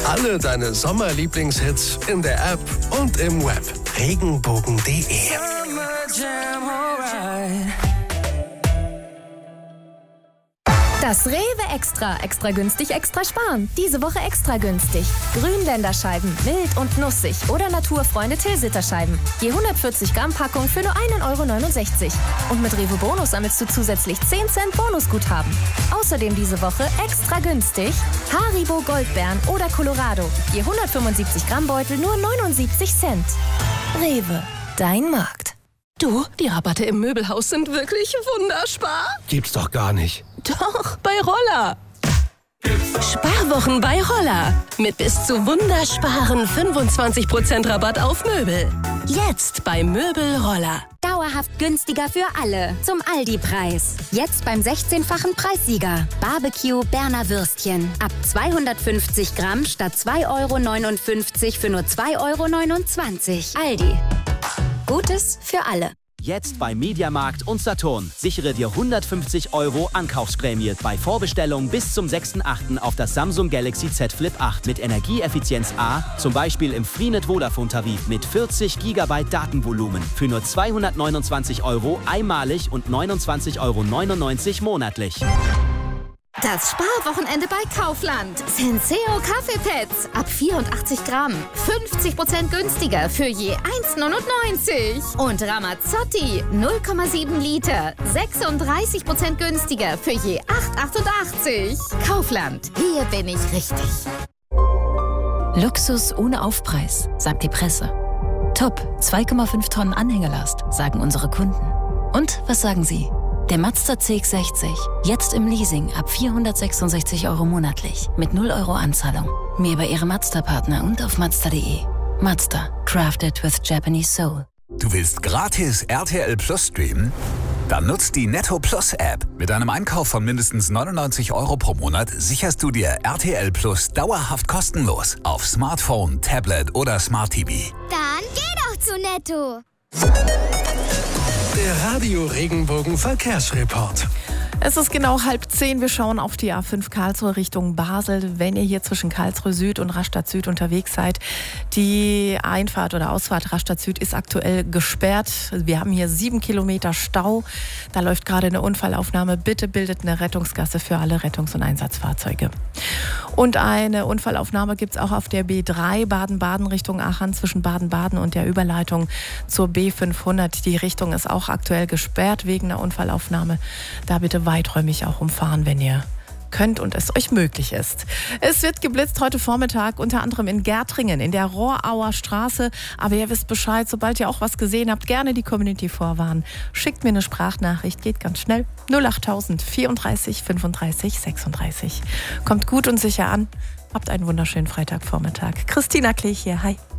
Alle deine Sommerlieblingshits in der App und im Web. Regenbogen.de. Das Rewe Extra. Extra günstig, extra sparen. Diese Woche extra günstig. Grünländerscheiben, mild und nussig oder Naturfreunde Tilsiterscheiben. Je 140 Gramm Packung für nur 1,69 €. Und mit Rewe Bonus sammelst du zusätzlich 10 Cent Bonusguthaben. Außerdem diese Woche extra günstig Haribo Goldbeeren oder Colorado. Je 175 Gramm Beutel nur 79 Cent. Rewe, dein Markt. Du, die Rabatte im Möbelhaus sind wirklich wunderspar. Gibt's doch gar nicht. Doch, bei Roller. Sparwochen bei Roller. Mit bis zu wundersparen 25% Rabatt auf Möbel. Jetzt bei Möbel Roller. Dauerhaft günstiger für alle. Zum Aldi-Preis. Jetzt beim 16-fachen Preissieger. Barbecue Berner Würstchen. Ab 250 Gramm statt 2,59 € für nur 2,29 €. Aldi. Gutes für alle. Jetzt bei Mediamarkt und Saturn. Sichere dir 150 € Ankaufsprämie bei Vorbestellung bis zum 6.8. auf das Samsung Galaxy Z Flip 8 mit Energieeffizienz A, zum Beispiel im Freenet Vodafone-Tarif mit 40 GB Datenvolumen für nur 229 € einmalig und 29,99 € monatlich. Das Sparwochenende bei Kaufland. Senseo Kaffeepads ab 84 Gramm. 50% günstiger für je 1,99 €. Und Ramazzotti 0,7 Liter. 36% günstiger für je 8,88 €. Kaufland. Hier bin ich richtig. Luxus ohne Aufpreis, sagt die Presse. Top, 2,5 Tonnen Anhängelast, sagen unsere Kunden. Und was sagen Sie? Der Mazda CX-60, jetzt im Leasing ab 466 € monatlich, mit 0 € Anzahlung. Mehr über Ihre Mazda-Partner und auf Mazda.de. Mazda, crafted with Japanese soul. Du willst gratis RTL Plus streamen? Dann nutzt die Netto Plus App. Mit einem Einkauf von mindestens 99 € pro Monat sicherst du dir RTL Plus dauerhaft kostenlos auf Smartphone, Tablet oder Smart TV. Dann geh doch zu Netto. Der Radio Regenbogen Verkehrsreport. Es ist genau 9:30. Wir schauen auf die A5 Karlsruhe Richtung Basel. Wenn ihr hier zwischen Karlsruhe Süd und Rastatt Süd unterwegs seid, die Einfahrt oder Ausfahrt Rastatt Süd ist aktuell gesperrt. Wir haben hier 7 Kilometer Stau. Da läuft gerade eine Unfallaufnahme. Bitte bildet eine Rettungsgasse für alle Rettungs- und Einsatzfahrzeuge. Und eine Unfallaufnahme gibt es auch auf der B3 Baden-Baden Richtung Aachen zwischen Baden-Baden und der Überleitung zur B500. Die Richtung ist auch aktuell gesperrt wegen einer Unfallaufnahme. Da bitte weiträumig auch umfahren, wenn ihr könnt und es euch möglich ist. Es wird geblitzt heute Vormittag, unter anderem in Gärtringen, in der Rohrauer Straße. Aber ihr wisst Bescheid, sobald ihr auch was gesehen habt, gerne die Community vorwarnen. Schickt mir eine Sprachnachricht, geht ganz schnell. 08000 34 35 36. Kommt gut und sicher an. Habt einen wunderschönen Freitagvormittag. Christina Klich hier, hi.